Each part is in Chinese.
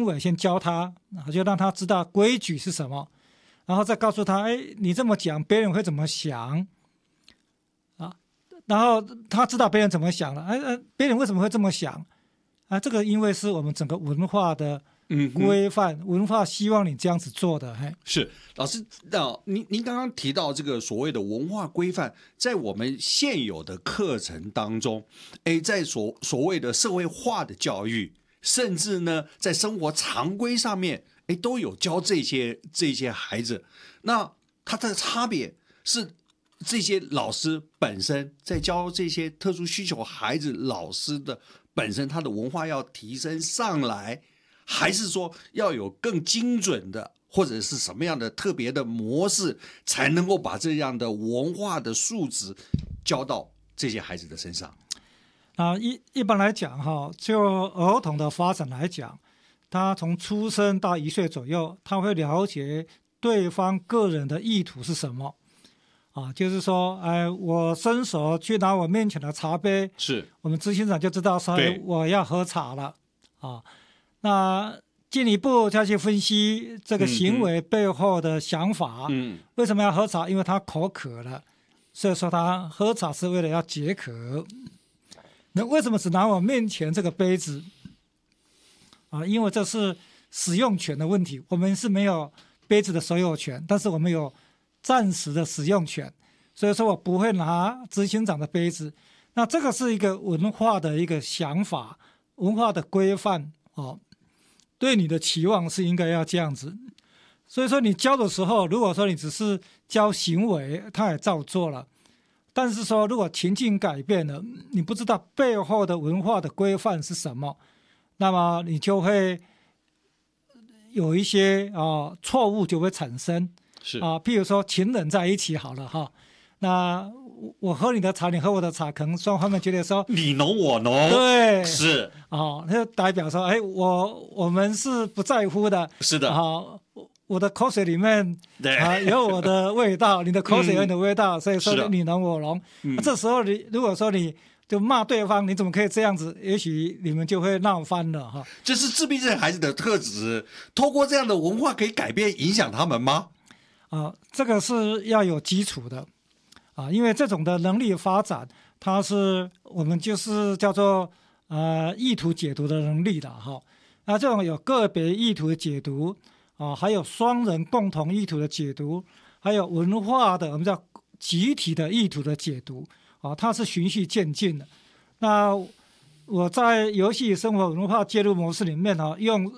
为先教他，就让他知道规矩是什么，然后再告诉他，你这么讲别人会怎么想啊？然后他知道别人怎么想了，别人为什么会这么想啊？这个因为是我们整个文化的规范，文化希望你这样子做的。 是老师，您刚刚提到这个所谓的文化规范，在我们现有的课程当中，在所谓的社会化的教育，甚至呢在生活常规上面，都有教这些孩子。那它的差别是，这些老师本身在教这些特殊需求孩子，老师的本身他的文化要提升上来，还是说要有更精准的，或者是什么样的特别的模式，才能够把这样的文化的素质教到这些孩子的身上？ 一般来讲就儿童的发展来讲，他从出生到1岁左右，他会了解对方个人的意图是什么就是说，我伸手去拿我面前的茶杯， 是我们执行长就知道说，我要喝茶了那进一步再去分析这个行为背后的想法，为什么要喝茶？因为他口渴了，所以说他喝茶是为了要解渴。那为什么只拿我面前这个杯子因为这是使用权的问题，我们是没有杯子的所有权，但是我们有暂时的使用权，所以说我不会拿执行长的杯子。那这个是一个文化的一个想法，文化的规范对你的期望是应该要这样子。所以说你教的时候，如果说你只是教行为，他也照做了，但是说如果情境改变了，你不知道背后的文化的规范是什么，那么你就会有一些错误就会产生。 是譬如说情人在一起好了那我喝你的茶，你喝我的茶，可能双方面觉得说你浓我浓， 对， 是那就代表说我们是不在乎的， 是的我的口水里面有我的味道，你的口水有你的味道，所以说你浓我浓。这时候如果说你就骂对方，你怎么可以这样子？也许你们就会闹翻了这是自闭症孩子的特质，透过这样的文化可以改变影响他们吗？ 这个是要有基础的因为这种的能力发展，它是我们就是叫做意图解读的能力的那这种有个别意图的解读还有双人共同意图的解读，还有文化的我们叫集体的意图的解读它是循序渐进的。那我在游戏生活文化介入模式里面用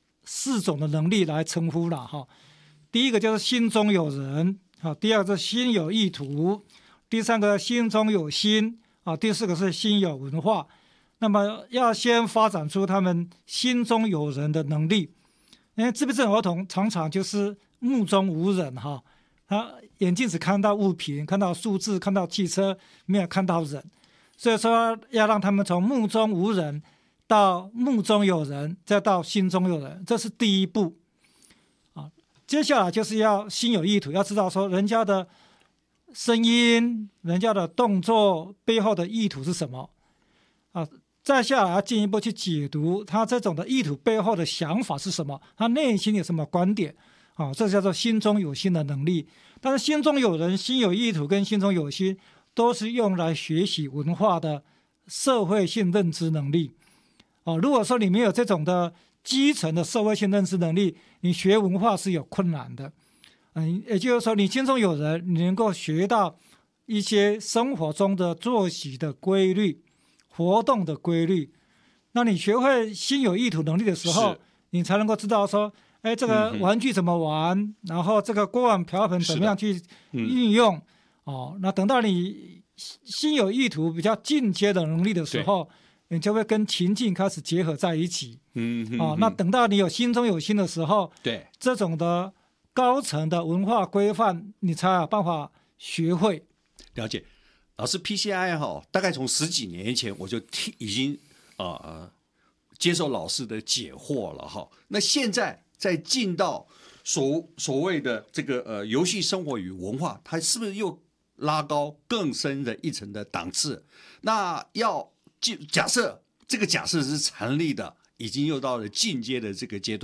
4种的能力来称呼了第一个就是心中有人第二个是心有意图，第三个心中有心第四个是心有文化。那么要先发展出他们心中有人的能力，因为自闭症儿童常常就是目中无人他眼睛只看到物品，看到数字，看到汽车，没有看到人，所以说要让他们从目中无人到目中有人，再到心中有人，这是第一步接下来就是要心有意图，要知道说人家的声音，人家的动作背后的意图是什么再下来要进一步去解读他这种的意图背后的想法是什么，他内心有什么观点这叫做心中有心的能力。但是心中有人、心有意图跟心中有心都是用来学习文化的社会性认知能力如果说你没有这种的基层的社会性认知能力，你学文化是有困难的也就是说你心中有人，你能够学到一些生活中的作息的规律、活动的规律。那你学会心有意图能力的时候，你才能够知道说这个玩具怎么玩然后这个锅碗瓢盆怎么样去运用那等到你心有意图比较进阶的能力的时候，你就会跟情境开始结合在一起那等到你有心中有心的时候， 对这种的高层的文化规范你才有办法学会。 了解。老师 PCI 大概从10几年前我就已经接受老师的解惑了那现在再进到所谓的这个游戏生活与文化，它是不是又拉高更深的一层的档次？那要假设这个假设是成立的，已经又到了进阶的这个阶段。